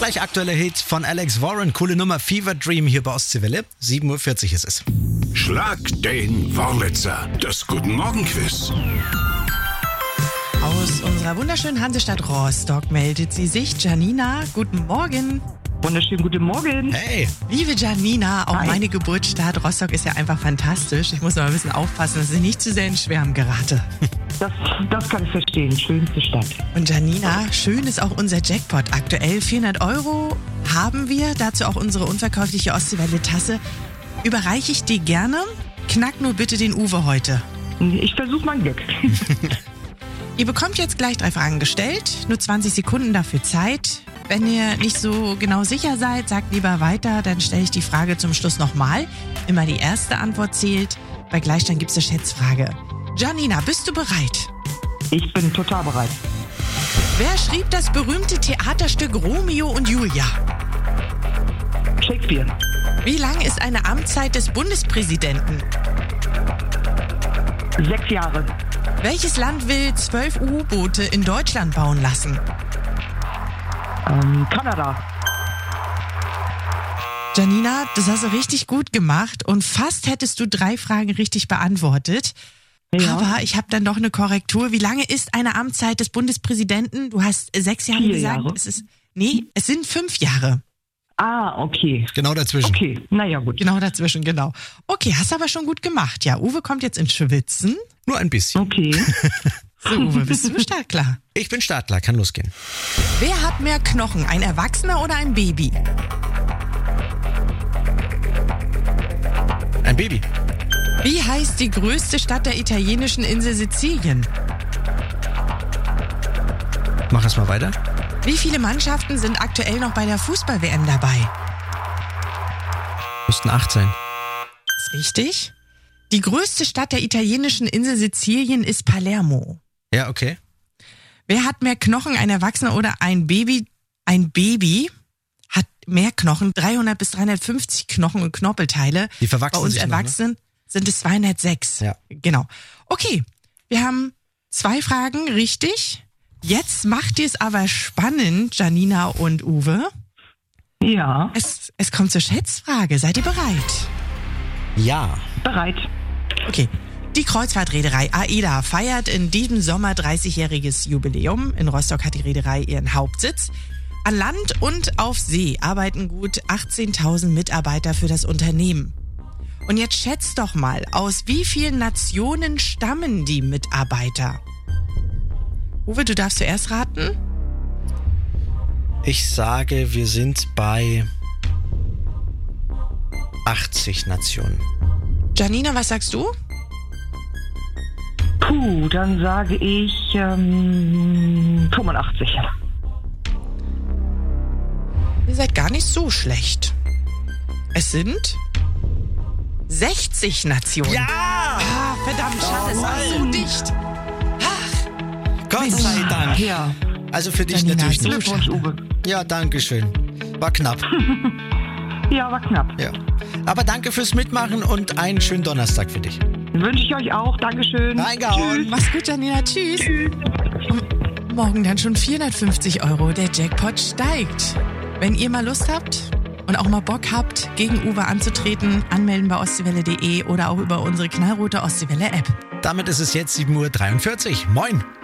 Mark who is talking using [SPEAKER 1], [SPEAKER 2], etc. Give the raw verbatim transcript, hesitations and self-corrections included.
[SPEAKER 1] Gleich aktueller Hit von Alex Warren, coole Nummer, Fever Dream hier bei Ostseewelle. sieben Uhr vierzig ist es.
[SPEAKER 2] Schlag den Wurlitzer, das Guten Morgen Quiz.
[SPEAKER 3] Aus unserer wunderschönen Hansestadt Rostock meldet sie sich. Janina, guten Morgen.
[SPEAKER 4] Wunderschönen guten Morgen.
[SPEAKER 1] Hey,
[SPEAKER 3] Liebe Janina, auch
[SPEAKER 4] Hi.
[SPEAKER 3] meine Geburtsstadt Rostock ist ja einfach fantastisch. Ich muss aber ein bisschen aufpassen, dass ich nicht zu sehr in Schwärmen gerate.
[SPEAKER 4] Das, das kann ich verstehen. Schönste Stadt.
[SPEAKER 3] Und Janina, schön ist auch unser Jackpot aktuell. vierhundert Euro haben wir, dazu auch unsere unverkäufliche Ostseewelle-Tasse. Überreiche ich dir gerne. Knack nur bitte den Uwe heute.
[SPEAKER 4] Ich versuche mein Glück.
[SPEAKER 3] Ihr bekommt jetzt gleich drei Fragen gestellt, nur zwanzig Sekunden dafür Zeit. Wenn ihr nicht so genau sicher seid, sagt lieber weiter, dann stelle ich die Frage zum Schluss nochmal. Immer die erste Antwort zählt. Bei Gleichstand gibt es eine Schätzfrage. Janina, bist du bereit?
[SPEAKER 4] Ich bin total bereit.
[SPEAKER 3] Wer schrieb das berühmte Theaterstück Romeo und Julia?
[SPEAKER 4] Shakespeare.
[SPEAKER 3] Wie lang ist eine Amtszeit des Bundespräsidenten?
[SPEAKER 4] Sechs Jahre.
[SPEAKER 3] Welches Land will zwölf U-Boote in Deutschland bauen lassen?
[SPEAKER 4] Ähm, Kanada.
[SPEAKER 3] Janina, das hast du richtig gut gemacht und fast hättest du drei Fragen richtig beantwortet.
[SPEAKER 4] Ja.
[SPEAKER 3] Aber ich habe dann doch eine Korrektur. Wie lange ist eine Amtszeit des Bundespräsidenten? Du hast sechs Jahre
[SPEAKER 4] Vier
[SPEAKER 3] gesagt.
[SPEAKER 4] Jahre.
[SPEAKER 3] Es ist, nee, es sind fünf Jahre.
[SPEAKER 4] Ah, okay.
[SPEAKER 1] genau dazwischen.
[SPEAKER 4] Okay, naja gut.
[SPEAKER 3] Genau dazwischen, genau. Okay, hast aber schon gut gemacht. Ja, Uwe kommt jetzt ins Schwitzen.
[SPEAKER 1] Nur ein bisschen.
[SPEAKER 4] Okay.
[SPEAKER 3] So, Uwe, bist du startklar?
[SPEAKER 1] Ich bin startklar, kann losgehen.
[SPEAKER 3] Wer hat mehr Knochen, ein Erwachsener oder ein Baby?
[SPEAKER 1] Ein Baby.
[SPEAKER 3] Wie heißt die größte Stadt der italienischen Insel Sizilien?
[SPEAKER 1] Mach es mal weiter.
[SPEAKER 3] Wie viele Mannschaften sind aktuell noch bei der Fußball-W M dabei?
[SPEAKER 1] Müssten acht sein.
[SPEAKER 3] Ist richtig. Die größte Stadt der italienischen Insel Sizilien ist Palermo.
[SPEAKER 1] Ja, okay.
[SPEAKER 3] Wer hat mehr Knochen, ein Erwachsener oder ein Baby? Ein Baby hat mehr Knochen, dreihundert bis dreihundertfünfzig Knochen und Knorpelteile.
[SPEAKER 1] Die verwachsen
[SPEAKER 3] Bei uns
[SPEAKER 1] sich noch, ne?
[SPEAKER 3] Erwachsenen sind es zweihundertsechs.
[SPEAKER 1] Ja.
[SPEAKER 3] Genau. Okay, wir haben zwei Fragen richtig. Jetzt macht ihr es aber spannend, Janina und Uwe.
[SPEAKER 4] Ja,
[SPEAKER 3] Es, es kommt zur Schätzfrage. Seid ihr bereit?
[SPEAKER 1] Ja.
[SPEAKER 4] bereit.
[SPEAKER 3] Okay. Die Kreuzfahrtreederei AIDA feiert in diesem Sommer dreißigjähriges Jubiläum. In Rostock hat die Reederei ihren Hauptsitz. An Land und auf See arbeiten gut achtzehntausend Mitarbeiter für das Unternehmen. Und jetzt schätzt doch mal, aus wie vielen Nationen stammen die Mitarbeiter? Uwe, du darfst zuerst raten.
[SPEAKER 1] Ich sage, wir sind bei achtzig Nationen.
[SPEAKER 3] Janina, was sagst du?
[SPEAKER 4] Puh, dann sage ich ähm, fünfundachtzig.
[SPEAKER 3] Ihr seid gar nicht so schlecht. Es sind sechzig Nationen.
[SPEAKER 1] Ja!
[SPEAKER 3] Ah, verdammt, schade, es war so dicht.
[SPEAKER 1] Gott sei Dank.
[SPEAKER 4] Ja,
[SPEAKER 1] Also für dich
[SPEAKER 3] Janina,
[SPEAKER 1] natürlich
[SPEAKER 3] so
[SPEAKER 1] nicht.
[SPEAKER 4] Glückwunsch, Uwe.
[SPEAKER 1] Ja, danke schön. War knapp.
[SPEAKER 4] Ja, war knapp.
[SPEAKER 1] Ja. Aber danke fürs Mitmachen und einen schönen Donnerstag für dich.
[SPEAKER 4] Wünsche ich euch auch. Dankeschön.
[SPEAKER 1] Reingehauen.
[SPEAKER 3] Mach's gut, Janina. Tschüss. Und morgen dann schon vierhundertfünfzig Euro. Der Jackpot steigt. Wenn ihr mal Lust habt und auch mal Bock habt, gegen Uwe anzutreten, anmelden bei ostseewelle punkt de oder auch über unsere knallrote Ostseewelle-App.
[SPEAKER 1] Damit ist es jetzt sieben Uhr dreiundvierzig. Moin.